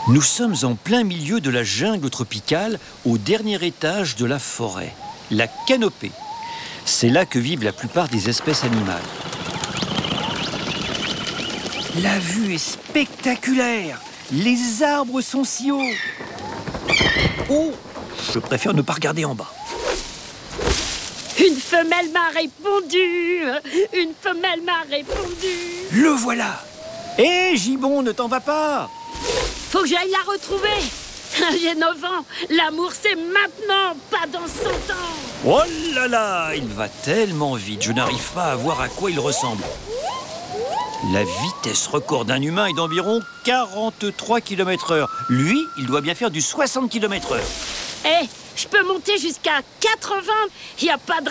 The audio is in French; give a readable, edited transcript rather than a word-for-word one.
Nous sommes en plein milieu de la jungle tropicale, au dernier étage de la forêt, la canopée. C'est là que vivent la plupart des espèces animales. La vue est spectaculaire. Les arbres sont si hauts. Oh, je préfère ne pas regarder en bas. Une femelle m'a répondu. Une femelle m'a répondu. Le voilà. Hé, Gibbon, ne t'en va pas. Faut que j'aille la retrouver. J'ai 9 ans. L'amour, c'est maintenant, pas dans 100 ans. Oh là là, il va tellement vite. Je n'arrive pas à voir à quoi il ressemble. La vitesse record d'un humain est d'environ 43 km/h. Lui, il doit bien faire du 60 km/h. Je peux monter jusqu'à 80. Y a pas de